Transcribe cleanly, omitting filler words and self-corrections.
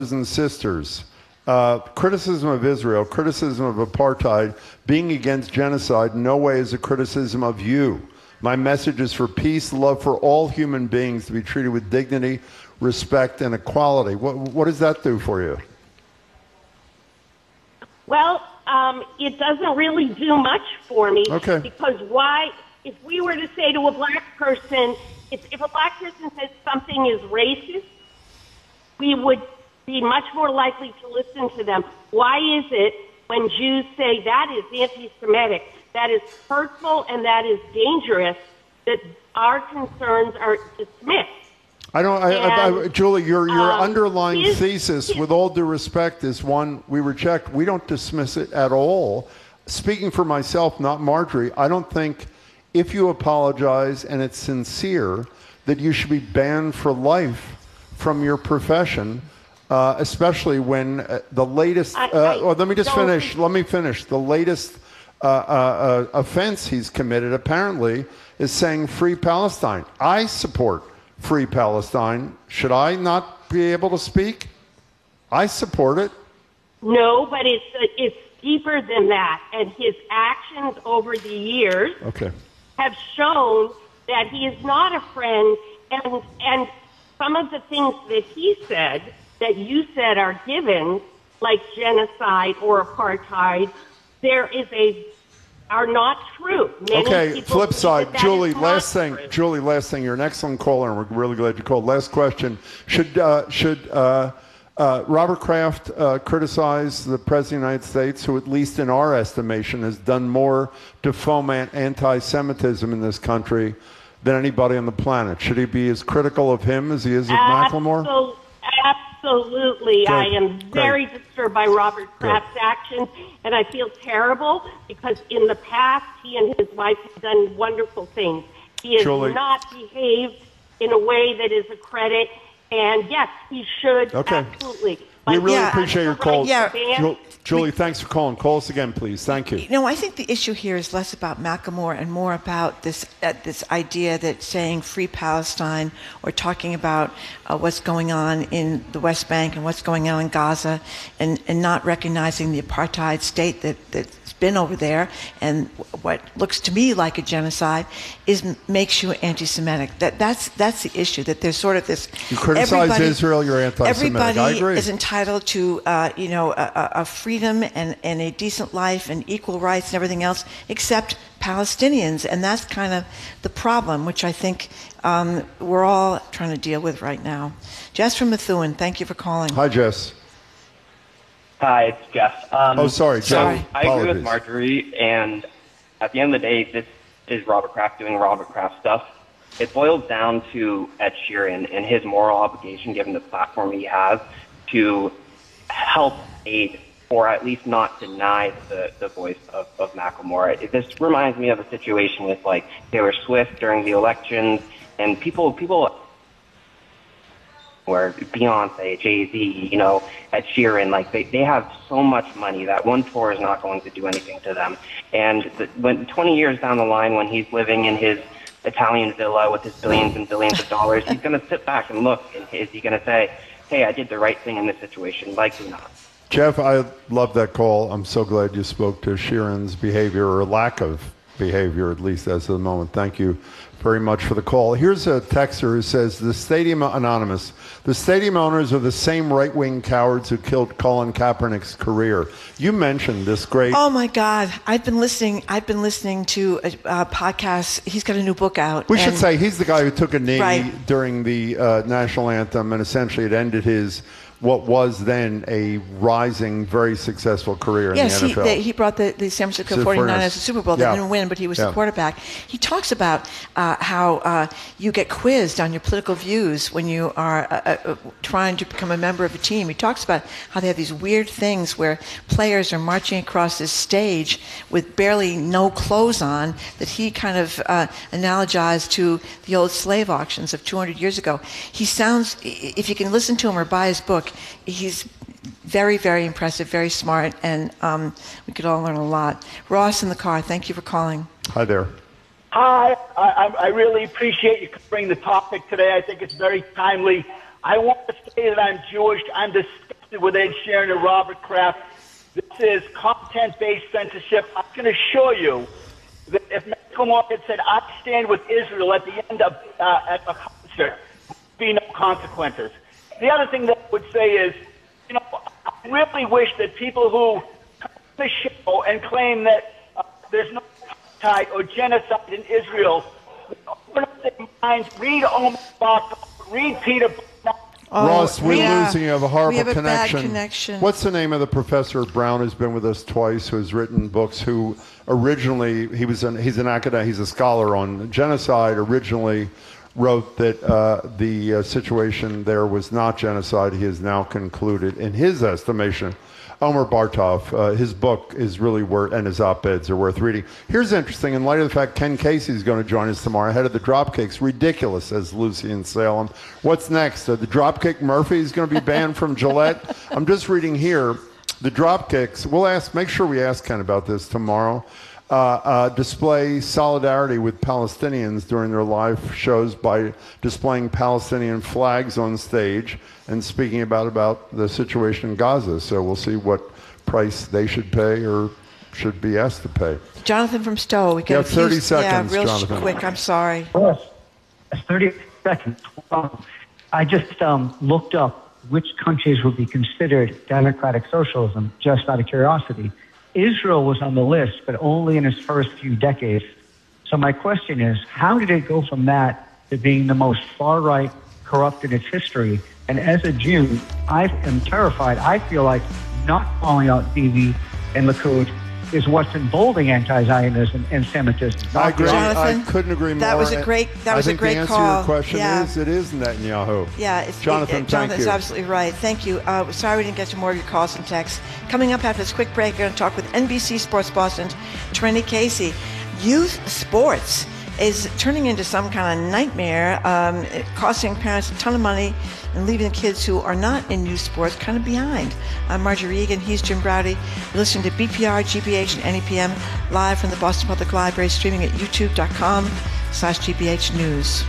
and sisters, criticism of Israel, criticism of apartheid, being against genocide in no way is a criticism of you. My message is for peace, love for all human beings to be treated with dignity, respect, and equality. What does that do for you? Well, it doesn't really do much for me. Okay. Because if we were to say to a black person, if a black person says something is racist, we would be much more likely to listen to them. Why is it when Jews say that is anti-Semitic, that is hurtful, and that is dangerous, that our concerns are dismissed? Julie, your underlying thesis, with all due respect, is one we reject. We don't dismiss it at all. Speaking for myself, not Marjorie, I don't think if you apologize and it's sincere that you should be banned for life from your profession, especially when the latest... let me finish. The latest offense he's committed, apparently, is saying free Palestine. I support free Palestine. Should I not be able to speak? I support it. No, but it's deeper than that. And his actions over the years have shown that he is not a friend. And some of the things that he said, that you said are given, like genocide or apartheid, are not true. Many flip side. Julie, last thing. True. Julie, last thing. You're an excellent caller, and we're really glad you called. Last question. Should Robert Kraft criticize the President of the United States, who, at least in our estimation, has done more to foment anti-Semitism in this country than anybody on the planet? Should he be as critical of him as he is of Macklemore? Absolutely. Good. I am very disturbed by Robert Kraft's actions, and I feel terrible because in the past he and his wife have done wonderful things. He has not behaved in a way that is a credit, and yes, he should, absolutely. We really appreciate your call. Yeah. Julie, thanks for calling. Call us again, please. Thank you. I think the issue here is less about Macklemore and more about this idea that saying free Palestine or talking about what's going on in the West Bank and what's going on in Gaza and not recognizing the apartheid state that's been over there and what looks to me like a genocide makes you anti-Semitic. That's the issue, that there's sort of this... You criticize Israel, you're anti-Semitic. I agree. Everybody is entitled to a freedom and a decent life and equal rights and everything else except Palestinians, and that's kind of the problem, which I think we're all trying to deal with right now. Jess from Methuen, thank you for calling. Hi, Jess. Hi, it's Jeff. Jeff. So I agree with Marjorie, and at the end of the day, this is Robert Kraft doing Robert Kraft stuff. It boils down to Ed Sheeran and his moral obligation, given the platform he has, to help aid or at least not deny the voice of Macklemore. This reminds me of a situation with like Taylor Swift during the elections, and people where Beyonce, Jay-Z, Ed Sheeran, like they have so much money that one tour is not going to do anything to them. And when 20 years down the line, when he's living in his Italian villa with his billions and billions of dollars, he's going to sit back and look, and is he going to say, hey, I did the right thing in this situation? Likely not. Jeff, I love that call. I'm so glad you spoke to Sheeran's behavior, or lack of behavior, at least as of the moment. Thank you very much for the call. Here's a texter who says, the stadium anonymous, the stadium owners are the same right-wing cowards who killed Colin Kaepernick's career. You mentioned this great... Oh my God. I've been listening to a podcast. He's got a new book out. We should say he's the guy who took a knee during the national anthem, and essentially it ended his what was then a rising, very successful career in the NFL. Yes, he brought the San Francisco 49ers to the Super Bowl. They didn't win, but he was the quarterback. He talks about how you get quizzed on your political views when you are trying to become a member of a team. He talks about how they have these weird things where players are marching across this stage with barely no clothes on, that he kind of analogized to the old slave auctions of 200 years ago. He sounds, if you can listen to him or buy his book, he's very, very impressive, very smart, and we could all learn a lot. Ross in the car, thank you for calling. Hi there. Hi, I really appreciate you covering the topic today. I think it's very timely. I want to say that I'm Jewish. I'm disgusted with Ed Sheeran and Robert Kraft. This is content-based censorship. I can assure you that if Michael Moore had said, I stand with Israel at the end of at a concert, there would be no consequences. The other thing that I would say is, you know, I really wish that people who come to the show and claim that there's no apartheid or genocide in Israel open up their minds, read Omar Barker, read Peter Botner. Ross, we're losing you. Have a horrible connection. Bad connection. What's the name of the professor Brown who's been with us twice, who has written books, who originally, he's an academic, he's a scholar on genocide, originally wrote that the situation there was not genocide. He has now concluded, in his estimation, Omar Bartov, his book is really worth, and his op-eds are worth reading. Here's interesting, in light of the fact Ken Casey is going to join us tomorrow, head of the Dropkicks. Ridiculous, says Lucy in Salem. What's next? The Dropkick Murphy is going to be banned from Gillette. I'm just reading here, the Dropkicks, make sure we ask Ken about this tomorrow, display solidarity with Palestinians during their live shows by displaying Palestinian flags on stage and speaking about the situation in Gaza. So we'll see what price they should pay or should be asked to pay. Jonathan from Stowe. We got 30 seconds, real Jonathan. Quick, I'm sorry. 30 seconds. I just looked up which countries would be considered democratic socialism, just out of curiosity. Israel was on the list, but only in its first few decades. So my question is, how did it go from that to being the most far-right, corrupt in its history? And as a Jew, I am terrified. I feel like not calling out Bibi and Likud is what's emboldening anti-Zionism and Semitism. I agree. Jonathan, I couldn't agree more. That was a great call. I think the answer to your question is it is Netanyahu. Yeah, Jonathan, Jonathan's absolutely right. Thank you. Sorry we didn't get to more of your calls and texts. Coming up after this quick break, we're going to talk with NBC Sports Boston's Trendy Casey. Youth sports is turning into some kind of nightmare, costing parents a ton of money and leaving the kids who are not in youth sports kind of behind. I'm Marjorie Egan. He's Jim Browdy. You're listening to BPR, GBH, and NEPM live from the Boston Public Library, streaming at youtube.com/GBH News.